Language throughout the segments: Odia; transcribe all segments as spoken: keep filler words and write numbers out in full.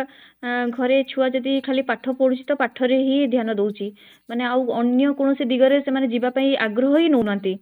अ, घरे छुआ जदि खाली पाठ पढ़ुची तो पाठरे ही ध्यान दଉଛି ମାନେ ଆଉ ଅନ୍ୟ କୌଣସି ଦିଗରେ ସେମାନେ ଯିବା ପାଇଁ ଆଗ୍ରହ ହିଁ ନଉନାହାନ୍ତି।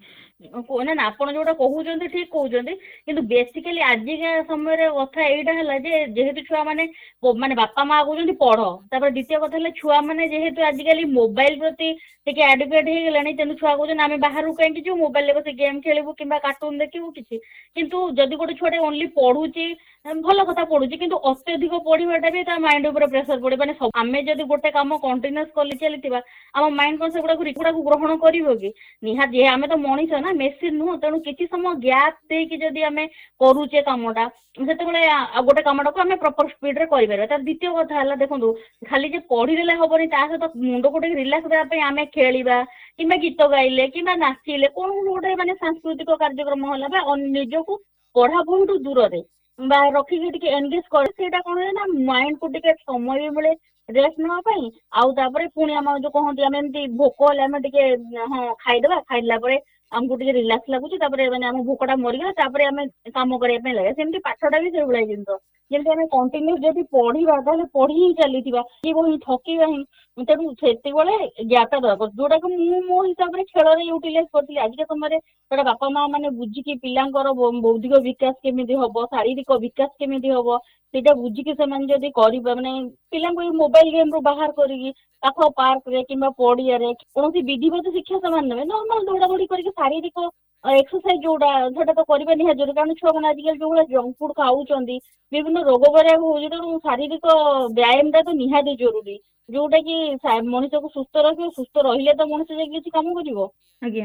ନା ନା ଆପଣ ଯୋଉଟା କହୁଛନ୍ତି ଠିକ କହୁଛନ୍ତି, କିନ୍ତୁ ବେସିକାଲି ଆଜିକା ସମୟରେ କଥା ଏଇଟା ହେଲା ଯେ ଯେହେତୁ ଛୁଆ ମାନେ ମାନେ ବାପା ମା କହୁଛନ୍ତି ପଢ, ତାପରେ ଦ୍ୱିତୀୟ କଥା ହେଲା ଛୁଆ ମାନେ ଯେହେତୁ ଆଜିକାଲି ମୋବାଇଲ ପ୍ରତି ଟିକେ ଆଡିକ୍ଟେଡ ହେଇଗଲାଣି, ତେଣୁ ଛୁଆ କହୁଛନ୍ତି ଆମେ ବାହାରକୁ କାହିଁକି ଯିବୁ, ମୋବାଇଲରେ ବସି ଗେମ୍ ଖେଳିବୁ କିମ୍ବା କାର୍ଟୁନ ଦେଖିବୁ କିଛି। କିନ୍ତୁ ଯଦି ଗୋଟେ ଛୁଆଟେ ଓନ୍ଲି ପଢୁଛି, ଭଲ କଥା ପଢୁଛି, କିନ୍ତୁ ଅତ୍ୟଧିକ ପଢିବାଟା ବି ତା ମାଇଣ୍ଡ ଉପରେ ପ୍ରେସର ପଡେ। ମାନେ ଆମେ ଯଦି ଗୋଟେ କାମ କଣ୍ଟିନ୍ୟୁଅସ କରି ଚାଲିଥିବା ଆମ ମାଇଣ୍ଡ କଣ ସେଗୁଡାକୁ ଏଗୁଡାକୁ ଗ୍ରହଣ କରିବ କି? ନିହାତି ଆମେ ତ ମଣିଷ ନା, ମେସିନ୍ ନୁହଁ। ତେଣୁ କିଛି ସମୟ ଗ୍ୟାପ୍ ଦେଇକି ଯଦି ଆମେ କରୁଛେ କାମଟା, ସେତେବେଳେ ଗୋଟେ କାମଟାକୁ ଆମେ ପ୍ରପର ସ୍ପିଡରେ କରିପାରିବା। ତାର ଦ୍ୱିତୀୟ କଥା ହେଲା ଦେଖନ୍ତୁ, ଖାଲି ଯେ ପଢିଦେଲେ ହବନି, ତା ସହିତ ମୁଣ୍ଡକୁ ଟିକେ ରିଲାକ୍ସ ଦେବା ପାଇଁ ଆମେ ଖେଳିବା କିମ୍ବା ଗୀତ ଗାଇଲେ କିମ୍ବା ନାଚିଲେ, କଣ ଗୋଟେ ମାନେ ସାଂସ୍କୃତିକ କାର୍ଯ୍ୟକ୍ରମ ହେଲା ବା ନିଜକୁ ପଢା ବହିଠୁ ଦୂରରେ ବା ରଖିକି ଟିକେ ଏନଗେଜ କରେ, ସେଇଟା କଣ ହୁଏ ନା ମାଇଣ୍ଡକୁ ଟିକେ ସମୟ ବି ମିଳେ ରେଷ୍ଟ ନେବା ପାଇଁ। ଆଉ ତାପରେ ପୁଣି ଆମ ଯୋଉ କହନ୍ତି ଆମେ ଏମିତି ଭୋକ ହେଲେ ଆମେ ଟିକେ ହଁ ଖାଇଦବା, ଖାଇଲା ପରେ ଆମକୁ ଟିକେ ରିଲାକ୍ସ ଲାଗୁଛି, ତାପରେ ମାନେ ଆମ ଭୋକଟା ମରିଗଲା, ତାପରେ ଆମେ କାମ କରିବା ପାଇଁ ଲାଗେ। ସେମିତି ପାଠଟା ବି ସେଇଭଳିଆ ଜିନିଷ, ଯେମିତି ଆମେ କଣ୍ଟିନ୍ୟୁ ଯଦି ପଢିବା ତାହେଲେ ପଢି ହିଁ ଚାଲିଥିବା, ହିଁ ଥକିବା ହିଁ। ତେଣୁ ସେତେବେଳେ ଗ୍ୟାପଟା ଦରକାର, ଯୋଉଟାକୁ ମୁଁ ମୋ ହିସାବରେ ଖେଳରେ ୟୁଟିଲାଇଜ କରିଥିଲି। ଆଜିକା ସମୟରେ ସେଟା ବାପା ମା ମାନେ ବୁଝିକି ପିଲାଙ୍କର ବୌଦ୍ଧିକ ବିକାଶ କେମିତି ହବ, ଶାରୀରିକ ବିକାଶ କେମିତି ହବ, ସେଇଟା ବୁଝିକି ସେମାନେ ଯଦି କରିବା, ମାନେ ପିଲାଙ୍କୁ ଏଇ ମୋବାଇଲ ଗେମ୍ ରୁ ବାହାର କରିକି ପାଖ ପାର୍କରେ କିମ୍ବା ପଡିଆରେ କୌଣସି ବିଧିବଦ୍ଧ ଶିକ୍ଷା ସେମାନେ ନେବେ, ନର୍ମାଲ ଦୌଡା ଦୌଡି କରିକି ଶାରୀରିକ ଏକ୍ସରସାଇଜ ଯୋଉଟା ସେଟା ତ କରିବା ନିହାତି ଜରୁରୀ। କାରଣ ଛୁଆମାନେ ଆଜିକାଲି ଯୋଉ ଭଳିଆ ଜଙ୍କ ଫୁଡ ଖାଉଛନ୍ତି, ବିଭିନ୍ନ ରୋଗ ବୈରାଗ ହଉଛି, ତେଣୁ ଶାରୀରିକ ବ୍ୟାୟାମଟା ତ ନିହାତି ଜରୁରୀ, ଯୋଉଟା କି ମଣିଷକୁ ସୁସ୍ଥ ରଖିବ। ସୁସ୍ଥ ରହିଲେ ତ ମଣିଷ ଯାଇକି କିଛି କାମ କରିବ। ଆଜ୍ଞା।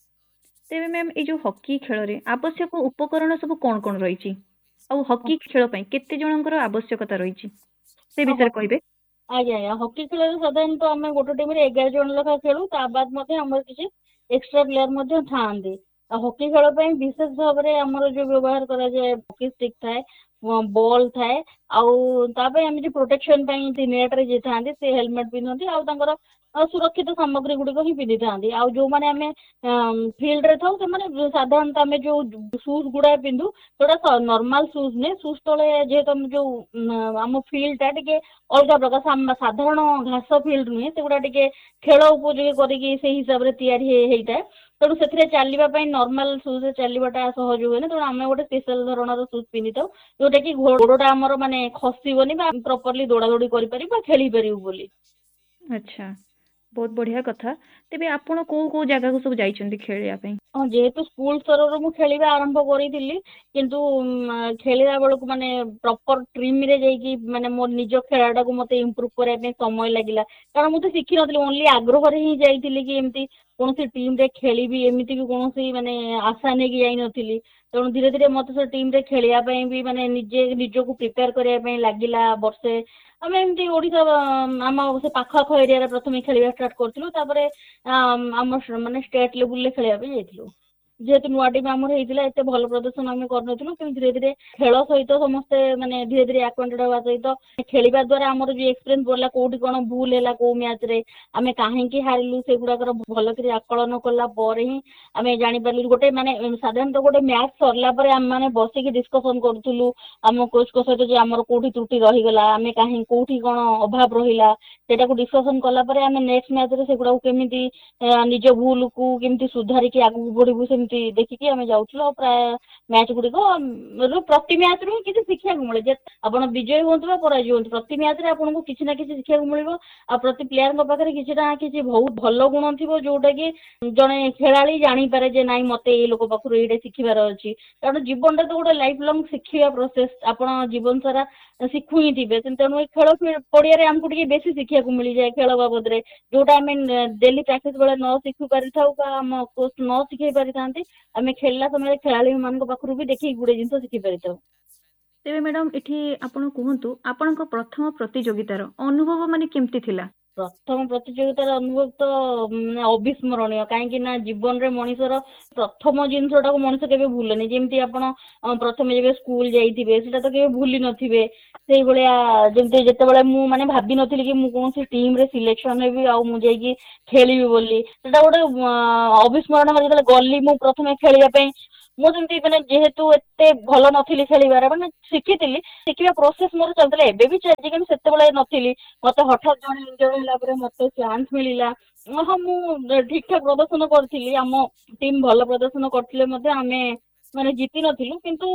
ତେବେ ମ୍ୟାମ୍ ଏଇ ଯୋଉ ହକି ଖେଳରେ ଆବଶ୍ୟକ ଉପକରଣ ସବୁ କଣ କଣ ରହିଛି, ଆଉ ହକି ଖେଳ ପାଇଁ କେତେ ଜଣଙ୍କର ଆବଶ୍ୟକତା ରହିଛି ସେ ବିଷୟରେ କହିବେ? ଆଜ୍ଞା ଆଜ୍ଞା ହକି ଖେଳରେ ସାଧାରଣତଃ ଆମେ ଗୋଟେ ଟିମରେ ଏଗାର ଜଣ ଲେଖା ଖେଳୁ, ତା ବାଦ ମଧ୍ୟ ଆମର କିଛି ଏକ୍ସଟ୍ରା ପ୍ଲେୟାର ମଧ୍ୟ ଥାଆନ୍ତି। ଆଉ ହକି ଖେଳ ପାଇଁ ବିଶେଷ ଭାବରେ ଆମର ଯୋଉ ବ୍ୟବହାର କରାଯାଏ ହକି ଷ୍ଟିକ୍ ଥାଏ, ବଲ୍ ଥାଏ, ଆଉ ତା ପାଇଁ ଆମେ ଯୋଉ ପ୍ରୋଟେକ୍ସନ ପାଇଁ ନେଟରେ ଯିଏ ଥାନ୍ତି ସେ ହେଲମେଟ ପିନ୍ଧନ୍ତି, ଆଉ ତାଙ୍କର ସୁରକ୍ଷିତ ସାମଗ୍ରୀ ଗୁଡିକ ହିଁ ପିନ୍ଧିଥାନ୍ତି। ଆଉ ଯୋଉମାନେ ଆମେ ଫିଲ୍ଡରେ ଥାଉ ସେମାନେ ସାଧାରଣତଃ ଆମେ ଯୋଉ ସୁଜ୍ ଗୁଡା ପିନ୍ଧୁ, ସେଗୁଡା ନର୍ମାଲ ସୁଜ୍ ନୁହେଁ। ସୁଜ୍ ତଳେ ଯେହେତୁ ଆମେ ଯୋଉ ଆମ ଫିଲ୍ଡ ଟା ଟିକେ ଅଲଗା ପ୍ରକାର, ସାଧାରଣ ଘାସ ଫିଲ୍ଡ ନୁହେଁ, ସେଗୁଡା ଟିକେ ଖେଳ ଉପଯୋଗୀ କରିକି ସେଇ ହିସାବରେ ତିଆରି ହେଇଥାଏ। ତେଣୁ ସେଥିରେ ଚାଲିବା ପାଇଁ ନର୍ମାଲ ସୁଜ୍ ଚାଲିବାଟା ସହଜ ହୁଏନି, ତେଣୁ ଆମେ ଗୋଟେ ସ୍ପେଶାଲ ଧରଣର ସୁଜ୍ ପିନ୍ଧିଥାଉ, ଯୋଉଟା କି ଗୋଡଟା ଆମର ମାନେ ଖସିବନି ବା ପ୍ରପରଲି ଦୌଡା ଦୌଡି କରିପାରିବୁ ବା ଖେଳି ପାରିବୁ ବୋଲି। ଆଚ୍ଛା, ବହୁତ ବଢିଆ କଥା। ତେବେ ଆପଣ କୋଉ କୋଉ ଜାଗାକୁ ସବୁ ଯାଇଛନ୍ତି ଖେଳିବା ପାଇଁ? ହଁ, ଯେହେତୁ ସ୍କୁଲ ସ୍ତରରୁ ମୁଁ ଖେଳିବା ଆରମ୍ଭ କରିଥିଲି, କିନ୍ତୁ ଖେଳିଲା ବେଳକୁ ମାନେ ପ୍ରପର ଟ୍ରିମରେ ଯାଇକି ମାନେ ମୋ ନିଜ ଖେଳଟାକୁ ମତେ ଇମ୍ପ୍ରୁଭ କରିବା ପାଇଁ ସମୟ ଲାଗିଲା। କାରଣ ମୁଁ ତ ଶିଖିନଥିଲି, ଓନ୍ଲି ଆଗ୍ରହରେ ହିଁ ଯାଇଥିଲି କି ଏମିତି କୌଣସି ଟିମରେ ଖେଳିବି, ଏମିତି ବି କୌଣସି ମାନେ ଆଶା ନେଇକି ଯାଇନଥିଲି। ତେଣୁ ଧୀରେ ଧୀରେ ମତେ ସେ ଟିମରେ ଖେଳିବା ପାଇଁ ବି ମାନେ ନିଜେ ନିଜକୁ ପ୍ରିପେୟାର କରିବା ପାଇଁ ଲାଗିଲା ବର୍ଷେ। ଆମେ ଏମିତି ଓଡିଶା ଆମ ସେ ପାଖ ଆଖ ଏରିଆରେ ପ୍ରଥମେ ଖେଳିବା ଷ୍ଟାର୍ଟ କରିଥିଲୁ, ତାପରେ ଆମ ମାନେ ଷ୍ଟେଟ ଲେବୁଲରେ ଖେଳିବା ପାଇଁ ଯାଇଥିଲୁ। ଯେହେତୁ ନୂଆ ଟିମ୍ ଆମର ହେଇଥିଲା, ଏତେ ଭଲ ପ୍ରଦର୍ଶନ ଆମେ କରିନଥିଲୁ, କିନ୍ତୁ ଧୀରେ ଧୀରେ ଖେଳ ସହିତ ସମସ୍ତେ ମାନେ ଧୀରେ ଧୀରେ ଆକ୍ୱାଣ୍ଟେଡ ହେବା ସହିତ ଖେଳିବା ଦ୍ୱାରା ଆମର ଯୋଉ ଏକ୍ସପିରିଏନ୍ସ ବଢିଲା, କୋଉଠି କଣ ଭୁଲ ହେଲା କୋଉ ମ୍ୟାଚରେ, ଆମେ କାହିଁକି ହାରିଲୁ, ସେଗୁଡାକର ଭଲକରି ଆକଳନ କଲା ପରେ ହିଁ ଆମେ ଜାଣିପାରିଲୁ। ଗୋଟେ ମାନେ ସାଧାରଣତଃ ଗୋଟେ ମ୍ୟାଚ ସରିଲା ପରେ ଆମେ ମାନେ ବସିକି ଡିସ୍କସନ କରୁଥିଲୁ ଆମ କୋଚଙ୍କ ସହିତ ଯେ ଆମର କୋଉଠି ତ୍ରୁଟି ରହିଗଲା, ଆମେ କାହିଁକି କୋଉଠି କଣ ଅଭାବ ରହିଲା, ସେଇଟାକୁ ଡିସ୍କସନ କଲା ପରେ ଆମେ ନେକ୍ସଟ ମ୍ୟାଚରେ ସେଗୁଡାକୁ କେମିତି ନିଜ ଭୁଲକୁ କେମିତି ସୁଧାରିକି ଆଗକୁ ବଢିବୁ, ସେମିତି ଦେଖିକି ଆମେ ଯାଉଥିଲୁ। ଆଉ ପ୍ରାୟ ମ୍ୟାଚ ଗୁଡିକ ପ୍ରତି ମ୍ୟାଚରୁ ହିଁ କିଛି ଶିଖିବାକୁ ମିଳେ, ଯେ ଆପଣ ବିଜୟୀ ହୁଅନ୍ତୁ ବା ପରାଜୟ ହୁଅନ୍ତୁ, ପ୍ରତି ମ୍ୟାଚରେ ଆପଣଙ୍କୁ କିଛି ନା କିଛି ଶିଖିବାକୁ ମିଳିବ। ଆଉ ପ୍ରତି ପ୍ଲେୟାରଙ୍କ ପାଖରେ କିଛି ନା କିଛି ବହୁତ ଭଲ ଗୁଣ ଥିବ, ଯୋଉଟା କି ଜଣେ ଖେଳାଳି ଜାଣିପାରେ ଯେ ନାଇଁ ମତେ ଏଇ ଲୋକ ପାଖରୁ ଏଇଟା ଶିଖିବାର ଅଛି। କାରଣ ଜୀବନଟା ତ ଗୋଟେ ଲାଇଫ ଲଙ୍ଗ ଶିଖିବା ପ୍ରୋସେସ, ଆପଣ ଜୀବନ ସାରା ଶିଖୁ ହିଁ ଥିବେ। ତେଣୁ ଏଇ ଖେଳ ପଡିଆରେ ଆମକୁ ଟିକେ ବେଶୀ ଶିଖିବାକୁ ମିଳିଯାଏ ଖେଳ ବାବଦରେ, ଯୋଉଟା ଆମେ ଡେଲି ପ୍ରାକ୍ଟିସ ବେଳେ ନ ଶିଖି ପାରିଥାଉ ବା ଆମ କୋଚ୍ ନ ଶିଖେଇ ପାରିଥାନ୍ତି, ଆମେ ଖେଳିଲା ସମୟରେ ଖେଳାଳି ମାନଙ୍କ ପାଖରୁ ବି ଦେଖିକି ଗୁଡେ ଜିନିଷ ଶିଖି ପାରିଥାଉ। ତେବେ ମ୍ୟାଡାମ ଏଠି ଆପଣ କୁହନ୍ତୁ, ଆପଣଙ୍କ ପ୍ରଥମ ପ୍ରତିଯୋଗିତାର ଅନୁଭବ ମାନେ କେମିତି ଥିଲା? ପ୍ରଥମ ପ୍ରତିଯୋଗିତାର ଅନୁଭବ ତ ଅବିସ୍ମରଣୀୟ, କାହିଁକି ନା ଜୀବନରେ ମଣିଷର ପ୍ରଥମ ଜିନିଷଟାକୁ ମଣିଷ କେବେ ଭୁଲେନି। ଯେମିତି ଆପଣ ପ୍ରଥମେ ଯେବେ ସ୍କୁଲ ଯାଇଥିବେ, ସେଟା ତ କେବେ ଭୁଲି ନଥିବେ। ସେଇଭଳିଆ ଯେମିତି ଯେତେବେଳେ ମୁଁ ମାନେ ଭାବିନଥିଲି କି ମୁଁ କୌଣସି ଟିମରେ ସିଲେକ୍ସନ ହେବି ଆଉ ମୁଁ ଯାଇକି ଖେଳିବି ବୋଲି, ସେଟା ଗୋଟେ ଅବିସ୍ମରଣୀୟ। ଯେତେବେଳେ ଗଲି ମୁଁ ପ୍ରଥମେ ଖେଳିବା ପାଇଁ, ମୁଁ ଯେମିତି ମାନେ ଯେହେତୁ ଏତେ ଭଲ ନଥିଲି ଖେଳିବାରେ ମାନେ ଶିଖିଥିଲି ଶିଖିବା ପ୍ରୋସେସ ମୋର ଚାଲିଥିଲା ଏବେ ବି ଚାଲିଛି କିନ୍ତୁ ସେତେବେଳେ ନଥିଲି ମତେ ହଠାତ୍ ଜଣେ ଇଞ୍ଜର୍ଡ ହେଲା ପରେ ମତେ ଚାନ୍ସ ମିଳିଲା। ହଁ ମୁଁ ଠିକ ଠାକ ପ୍ରଦର୍ଶନ କରିଥିଲି ଆମ ଟିମ୍ ଭଲ ପ୍ରଦର୍ଶନ କରିଥିଲେ ମଧ୍ୟ ଆମେ ମାନେ ଜିତି ନଥିଲୁ କିନ୍ତୁ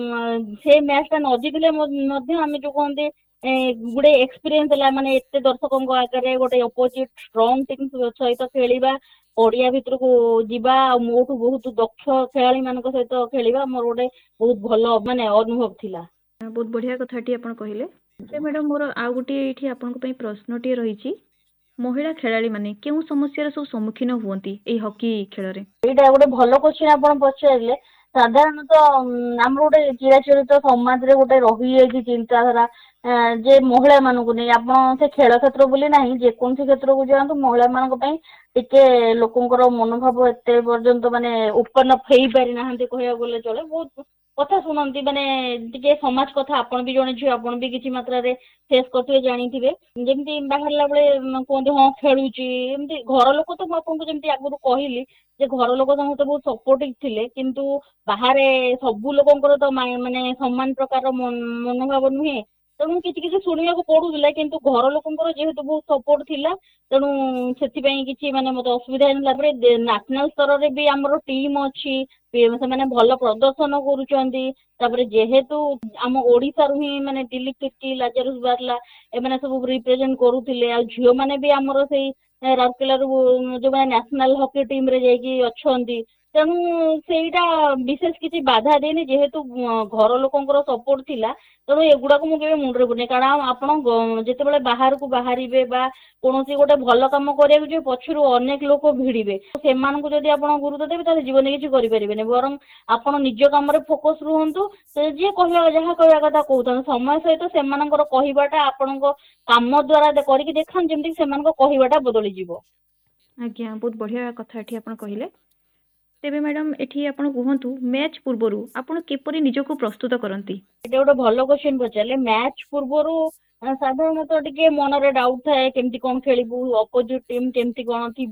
ସେ ମ୍ୟାଚ ଟା ନ ଜିତିଲେ ମଧ୍ୟ ଆମେ ଯୋଉ କହନ୍ତି ଗୋଟେ ଏକ୍ସପିରିଏନ୍ସ ହେଲା ମାନେ ଏତେ ଦର୍ଶକଙ୍କ ଆଗରେ ଗୋଟେ ଅପୋଜିଟ ଷ୍ଟ୍ରଙ୍ଗ ଟିମ୍ ସହିତ ଖେଳିବା ପଡିଆ ଭିତରକୁ ଯିବା ଆଉ ମୋଠୁ ବହୁତ ଦକ୍ଷ ଖେଳାଳି ମାନଙ୍କ ସହିତ ଖେଳିବା ମୋର ଗୋଟେ ବହୁତ ଭଲ ମାନେ ଅନୁଭବ ଥିଲା। ବହୁତ ବଢିଆ କଥାଟି ଆପଣ କହିଲେ। ମ୍ୟାଡାମ ମୋର ଆଉ ଗୋଟେ ଏଇଠି ଆପଣଙ୍କ ପାଇଁ ପ୍ରଶ୍ନଟିଏ ରହିଛି ମହିଳା ଖେଳାଳି ମାନେ କେଉଁ ସମସ୍ୟାର ସବୁ ସମ୍ମୁଖୀନ ହୁଅନ୍ତି ଏଇ ହକି ଖେଳରେ? ଏଇଟା ଗୋଟେ ଭଲ କ୍ୱେଶ୍ଚିନ୍ ଆପଣ ପଚାରିଲେ। ସାଧାରଣତଃ ଆମର ଗୋଟେ ଚିରାଚରିତ ସମାଜରେ ଗୋଟେ ରହିଯାଇଛି ଚିନ୍ତାଧାରା ଯେ ମହିଳା ମାନଙ୍କୁ ନେଇ ଆପଣ ସେ ଖେଳ କ୍ଷେତ୍ର ବୋଲି ନାହିଁ ଯେକୌଣସି କ୍ଷେତ୍ରକୁ ଯାଆନ୍ତୁ ମହିଳା ମାନଙ୍କ ପାଇଁ ଟିକେ ଲୋକଙ୍କର ମନୋଭାବ ଏତେ ପର୍ଯ୍ୟନ୍ତ ମାନେ ଓପନ ଅପ୍ ହେଇପାରି ନାହାନ୍ତି କହିବାକୁ ଗଲେ ଚଳେ। ବହୁତ କଥା ଶୁଣନ୍ତି ମାନେ ଟିକେ ସମାଜ କଥା ଆପଣ ବି ଜଣେ ଝିଅ ଆପଣ ବି କିଛି ମାତ୍ରାରେ ଫେସ୍ କରିଥିବେ ଜାଣିଥିବେ ଯେମିତି ବାହାରିଲା ବେଳେ କୁହନ୍ତି ହଁ ଖେଳୁଛି ଏମିତି ଘର ଲୋକ ତ ମୁଁ ଆପଣଙ୍କୁ ଯେମିତି ଆଗରୁ କହିଲି ଯେ ଘର ଲୋକ ସମସ୍ତେ ବହୁତ ସପୋର୍ଟିଭ ଥିଲେ କିନ୍ତୁ ବାହାରେ ସବୁ ଲୋକଙ୍କର ତ ମାନେ ସମାନ ପ୍ରକାର ମନୋଭାବ ନୁହେଁ ତେଣୁ କିଛି କିଛି ଶୁଣିବାକୁ ପଡୁଥିଲା କିନ୍ତୁ ଘର ଲୋକଙ୍କର ଯେହେତୁ ବହୁତ ସପୋର୍ଟ ଥିଲା ତେଣୁ ସେଥିପାଇଁ କିଛି ମାନେ ମତେ ଅସୁବିଧା ହେଇନଥିଲା। ତାପରେ ନ୍ୟାସନାଲ ସ୍ତରରେ ବି ଆମର ଟିମ୍ ଅଛି ସେମାନେ ଭଲ ପ୍ରଦର୍ଶନ କରୁଛନ୍ତି। ତାପରେ ଯେହେତୁ ଆମ ଓଡିଶାରୁ ହିଁ ମାନେ ଦିଲ୍ଲୀପ ତିର୍କି ଲାଜାରୁସ ବାର୍ଲା ଏମାନେ ସବୁ ରିପ୍ରେଜେଣ୍ଟ କରୁଥିଲେ ଆଉ ଝିଅ ମାନେ ବି ଆମର ସେଇ ରାଉରକେଲାରୁ ଯୋଉମାନେ ନ୍ୟାସନାଲ ହକି ଟିମ ରେ ଯାଇକି ଅଛନ୍ତି ତେଣୁ ସେଇଟା ବିଶେଷ କିଛି ବାଧା ଦେଇନି ଯେହେତୁ ଘର ଲୋକଙ୍କର ସପୋର୍ଟ ଥିଲା ତେଣୁ ଏଗୁଡାକୁ ମୁଁ କେବେ ମୁଣ୍ଡରେ ପୁରେଇନି। କାରଣ ଆପଣ ଯେତେବେଳେ ବାହାରକୁ ବାହାରିବେ ବା କୌଣସି ଗୋଟେ ଭଲ କାମ କରିବାକୁ ଯିବେ ପଛରୁ ଅନେକ ଲୋକ ଭିଡିବେ ସେମାନଙ୍କୁ ଯଦି ଆପଣ ଗୁରୁତ୍ୱ ଦେବେ ତାହେଲେ ଜୀବନରେ କିଛି କରିପାରିବେନି ବରଂ ଆପଣ ନିଜ କାମରେ ଫୋକସ ରୁହନ୍ତୁ ଯିଏ କହିବା ଯାହା କହିବା କଥା କହୁଥାନ୍ତୁ ସମୟ ସହିତ ସେମାନଙ୍କର କହିବାଟା ଆପଣଙ୍କ କାମ ଦ୍ଵାରା କରିକି ଦେଖାନ୍ତୁ ଯେମିତି ସେମାନଙ୍କ କହିବାଟା ବଦଳିଯିବ। ଆଜ୍ଞା ବହୁତ ବଢିଆ କଥା ଏଠି ଆପଣ କହିଲେ। ତେବେ ମ୍ୟାଡାମ ଏଠି ଆପଣ କୁହନ୍ତୁ ମ୍ୟାଚ୍ ପୂର୍ବରୁ ଆପଣ କିପରି ନିଜକୁ ପ୍ରସ୍ତୁତ କରନ୍ତି? ଏଇଟା ଗୋଟେ ଭଲ କ୍ୱେଶ୍ଚିନ୍ ପଚାରିଲେ। ମ୍ୟାଚ୍ ପୂର୍ବରୁ ସାଧାରଣତଃ ଟିକେ ମନରେ ଡାଉଟ୍ ଥାଏ କେମିତି କଣ ଖେଳିବୁ ଅପୋଜିଟ ଟିମ୍ କେମିତି କଣ ଥିବ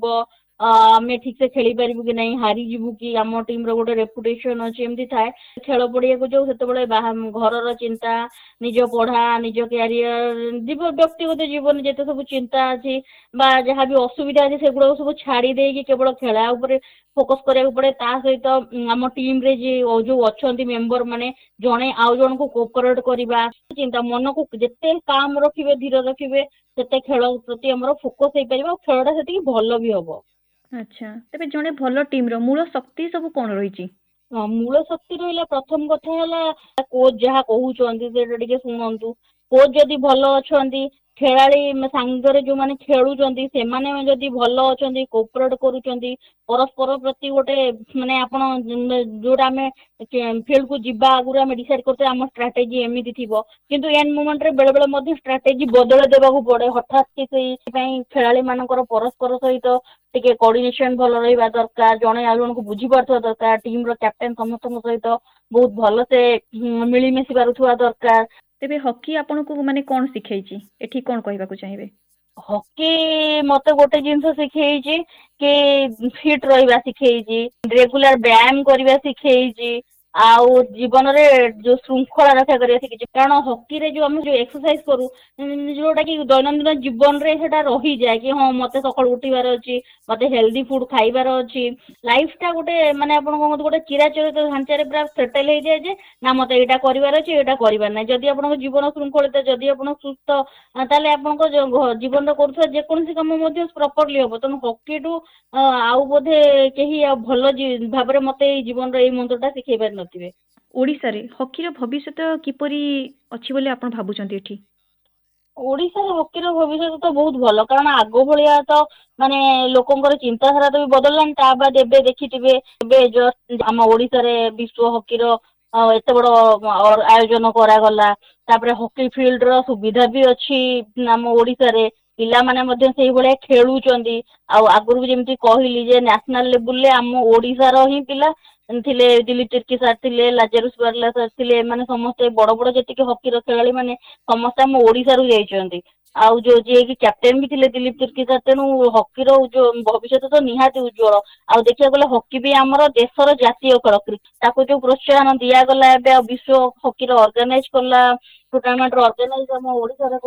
ଆମେ ଠିକ ସେ ଖେଳି ପାରିବୁ କି ନାହିଁ ହାରିଯିବୁ କି ଆମ ଟିମ ର ଗୋଟେ ରେପୁଟେସନ ଅଛି ଏମିତି ଥାଏ। ଖେଳ ପଡିଆକୁ ଯାଉ ସେତେବେଳେ ଘରର ଚିନ୍ତା ନିଜ ପଢା ନିଜ କ୍ୟାରିୟର ଜୀବ ବ୍ୟକ୍ତିଗତ ଜୀବନ ଯେତେ ସବୁ ଚିନ୍ତା ଅଛି ବା ଯାହାବି ଅସୁବିଧା ଅଛି ସେଗୁଡାକ ସବୁ ଛାଡି ଦେଇକି କେବଳ ଖେଳ ଉପରେ ଫୋକସ କରିବାକୁ ପଡେ। ତା ସହିତ ଆମ ଟିମ ରେ ଯିଏ ଯୋଉ ଅଛନ୍ତି ମେମ୍ବର ମାନେ ଜଣେ ଆଉ ଜଣଙ୍କୁ କୋପରେଟ କରିବା ଚିନ୍ତା ମନକୁ ଯେତେ କାମ ରଖିବେ ଧୀର ରଖିବେ ସେତେ ଖେଳ ପ୍ରତି ଆମର ଫୋକସ ହେଇପାରିବ ଆଉ ଖେଳଟା ସେତିକି ଭଲ ବି ହବ। ଆଚ୍ଛା ତେବେ ଜଣେ ଭଲ ଟିମ୍ ର ମୂଳ ଶକ୍ତି ସବୁ କଣ ରହିଛି? ହଁ ମୂଳ ଶକ୍ତି ରହିଲା ପ୍ରଥମ କଥା ହେଲା କୋଚ୍ ଯାହା କହୁଛନ୍ତି ସେଟା ଟିକେ ଶୁଣନ୍ତୁ। କୋଚ୍ ଯଦି ଭଲ ଅଛନ୍ତି ଖେଳାଳି ସାଙ୍ଗରେ ଯୋଉମାନେ ଖେଳୁଛନ୍ତି ସେମାନେ ଯଦି ଭଲ ଅଛନ୍ତି କୋପରେଟ କରୁଛନ୍ତି ପରସ୍ପର ପ୍ରତି ଗୋଟେ ମାନେ ଆପଣ ଯୋଉଟା ଆମେ ଫିଲ୍ଡକୁ ଯିବା ଆଗରୁ ଆମେ ଡିସାଇଡ କରୁଛେ ଆମ ଷ୍ଟ୍ରାଟେଜି ଏମିତି ଥିବ କିନ୍ତୁ ଏଣ୍ଡ ମୋମେଣ୍ଟରେ ବେଳେ ବେଳେ ମଧ୍ୟ ଷ୍ଟ୍ରାଟେଜି ବଦଳେଇ ଦେବାକୁ ପଡେ ହଠାତ୍ କି ସେଇଥିପାଇଁ ଖେଳାଳି ମାନଙ୍କର ପରସ୍ପର ସହିତ ଟିକେ କୋଅର୍ଡିନେସନ ଭଲ ରହିବା ଦରକାର ଜଣେ ଆଉ ଜଣଙ୍କୁ ବୁଝିପାରୁଥିବା ଦରକାର ଟିମ ର କ୍ୟାପ୍ଟେନ ସମସ୍ତଙ୍କ ସହିତ ବହୁତ ଭଲସେ ମିଳିମିଶି ପାରୁଥିବା ଦରକାର। ତେବେ ହକି ଆପଣଙ୍କୁ ମାନେ କଣ ଶିଖେଇଛି ଏଠି କଣ କହିବାକୁ ଚାହିଁବେ? ହକି ମତେ ଗୋଟେ ଜିନିଷ ଶିଖେଇଛି କି ଫିଟ ରହିବା ଶିଖେଇଛି ରେଗୁଲାର ବ୍ୟାୟାମ କରିବା ଶିଖେଇଛି ଆଉ ଜୀବନରେ ଯୋଉ ଶୃଙ୍ଖଳା ରକ୍ଷା କରିବା ଶିଖେଇଛି। କାରଣ ହକିରେ ଯୋଉ ଆମେ ଯୋଉ ଏକ୍ସରସାଇଜ କରୁ ଯୋଉଟା କି ଦୈନନ୍ଦିନ ଜୀବନରେ ସେଟା ରହିଯାଏ କି ହଁ ମତେ ସକାଳୁ ଉଠିବାର ଅଛି ମତେ ହେଲ୍ଦି ଫୁଡ ଖାଇବାର ଅଛି ଲାଇଫ ଟା ଗୋଟେ ମାନେ ଆପଣଙ୍କ ଗୋଟେ ଚିରାଚରିତ ଢାଞ୍ଚାରେ ପୁରା ସେଟେଲ ହେଇଯାଏ ଯେ ନା ମତେ ଏଇଟା କରିବାର ଅଛି ଏଇଟା କରିବାର ନାହିଁ। ଯଦି ଆପଣଙ୍କ ଜୀବନ ଶୃଙ୍ଖଳିତ ଯଦି ଆପଣ ସୁସ୍ଥ ତାହେଲେ ଆପଣଙ୍କ ଜୀବନରେ କରୁଥିବା ଯେକୌଣସି କାମ ମଧ୍ୟ ପ୍ରପରଲି ହବ। ତେଣୁ ହକିଠୁ ଆଉ ବୋଧେ କେହି ଆଉ ଭଲ ଭାବରେ ମତେ ଏଇ ଜୀବନର ଏଇ ମନ୍ତ୍ର ଟା ଶିଖେଇ ପାରି ନଥିବେ। ଓଡିଶାରେ ହକିର ଭବିଷ୍ୟତ କିପରି ଅଛି ବୋଲି ଆପଣ ଭାବୁଛନ୍ତି ଏଠି? ଓଡିଶାରେ ହକିର ଭବିଷ୍ୟତ ତ ବହୁତ ଭଲ କାରଣ ଆଗ ଭଳିଆ ତ ମାନେ ଲୋକଙ୍କର ଚିନ୍ତାଧାରା ତ ବି ବଦଳିଲାଣି ତା ବାଦ ଏବେ ଦେଖିଥିବେ ଏବେ ଜଷ୍ଟ ଆମ ଓଡିଶାରେ ବିଶ୍ଵ ହକିର ଏତେ ବଡ ଆୟୋଜନ କରାଗଲା। ତାପରେ ହକି ଫିଲ୍ଡ ର ସୁବିଧା ବି ଅଛି ଆମ ଓଡିଶାରେ ପିଲାମାନେ ମଧ୍ୟ ସେଇଭଳିଆ ଖେଳୁଛନ୍ତି। ଆଉ ଆଗରୁ ବି ଯେମିତି କହିଲି ଯେ ନ୍ୟାସନାଲ ଲେବୁଲରେ ଆମ ଓଡିଶାର ହିଁ ପିଲା ଥିଲେ ଦିଲ୍ଲୀପ ତିର୍କି ସାର୍ ଥିଲେ ଲାଜାରୁସ ବାର୍ଲା ସାର୍ ଥିଲେ ଏମାନେ ସମସ୍ତେ ବଡ ବଡ ଯେତିକି ହକିର ଖେଳାଳି ମାନେ ସମସ୍ତେ ଆମ ଓଡିଶାରୁ ଯାଇଛନ୍ତି। ଆଉ ଯୋଉ ଯିଏକି କ୍ୟାପ୍ଟେନ ବି ଥିଲେ ଦିଲ୍ଲୀପ ତିର୍କି ସାର୍। ତେଣୁ ହକିର ଯୋଉ ଭବିଷ୍ୟତ ତ ନିହାତି ଉଜ୍ଜ୍ୱଳ। ଆଉ ଦେଖିବାକୁ ଗଲେ ହକି ବି ଆମର ଦେଶର ଜାତୀୟ ଖେଳ। ତାକୁ ଯୋଉ ପ୍ରୋତ୍ସାହନ ଦିଆଗଲା ଏବେ ଆଉ ବିଶ୍ୱ ହକିର ଅର୍ଗାନାଇଜ କଲା ଟୁର୍ଣ୍ଣାମେଣ୍ଟ ଅର୍ଗାନାଇଜ ଆମ ଓଡିଶାରେ